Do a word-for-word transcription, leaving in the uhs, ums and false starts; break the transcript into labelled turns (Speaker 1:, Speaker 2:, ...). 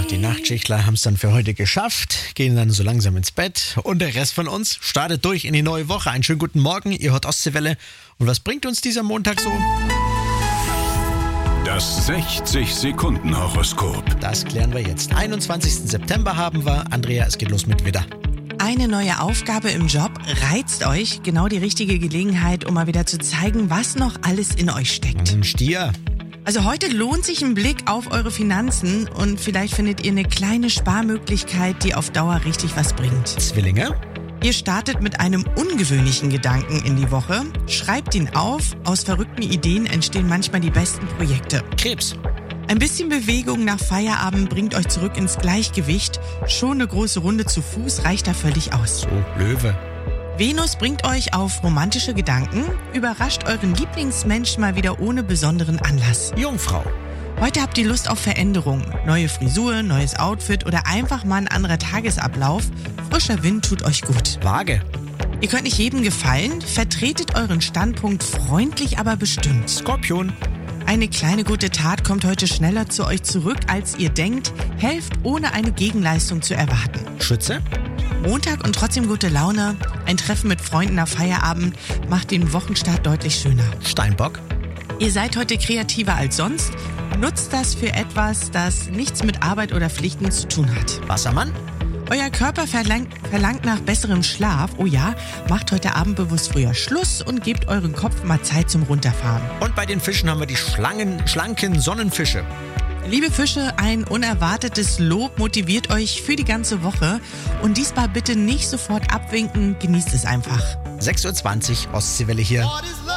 Speaker 1: die Nachtschichtler haben es dann für heute geschafft, gehen dann so langsam ins Bett und der Rest von uns startet durch in die neue Woche. Einen schönen guten Morgen, ihr hört Ostseewelle. Und was bringt uns dieser Montag so?
Speaker 2: Das sechzig-Sekunden-Horoskop.
Speaker 1: Das klären wir jetzt. einundzwanzigsten September haben wir. Andrea, es geht los mit Widder.
Speaker 3: Eine neue Aufgabe im Job reizt euch. Genau die richtige Gelegenheit, um mal wieder zu zeigen, was noch alles in euch steckt.
Speaker 1: Ein Stier.
Speaker 3: Also heute lohnt sich ein Blick auf eure Finanzen und vielleicht findet ihr eine kleine Sparmöglichkeit, die auf Dauer richtig was bringt.
Speaker 1: Zwillinge.
Speaker 3: Ihr startet mit einem ungewöhnlichen Gedanken in die Woche. Schreibt ihn auf. Aus verrückten Ideen entstehen manchmal die besten Projekte.
Speaker 1: Krebs.
Speaker 3: Ein bisschen Bewegung nach Feierabend bringt euch zurück ins Gleichgewicht. Schon eine große Runde zu Fuß reicht da völlig aus.
Speaker 1: So, Löwe.
Speaker 3: Venus bringt euch auf romantische Gedanken. Überrascht euren Lieblingsmensch mal wieder ohne besonderen Anlass.
Speaker 1: Jungfrau.
Speaker 3: Heute habt ihr Lust auf Veränderung. Neue Frisur, neues Outfit oder einfach mal ein anderer Tagesablauf. Frischer Wind tut euch gut.
Speaker 1: Waage.
Speaker 3: Ihr könnt nicht jedem gefallen. Vertretet euren Standpunkt freundlich, aber bestimmt.
Speaker 1: Skorpion.
Speaker 3: Eine kleine gute Tat kommt heute schneller zu euch zurück, als ihr denkt. Helft, ohne eine Gegenleistung zu erwarten.
Speaker 1: Schütze.
Speaker 3: Montag und trotzdem gute Laune. Ein Treffen mit Freunden nach Feierabend macht den Wochenstart deutlich schöner.
Speaker 1: Steinbock.
Speaker 3: Ihr seid heute kreativer als sonst. Nutzt das für etwas, das nichts mit Arbeit oder Pflichten zu tun hat.
Speaker 1: Wassermann.
Speaker 3: Euer Körper verlangt, verlangt nach besserem Schlaf. Oh ja, macht heute Abend bewusst früher Schluss und gebt euren Kopf mal Zeit zum Runterfahren.
Speaker 1: Und bei den Fischen haben wir die Schlangen, schlanken Sonnenfische.
Speaker 3: Liebe Fische, ein unerwartetes Lob motiviert euch für die ganze Woche. Und diesmal bitte nicht sofort abwinken, genießt es einfach.
Speaker 1: sechs Uhr zwanzig, Ostseewelle hier.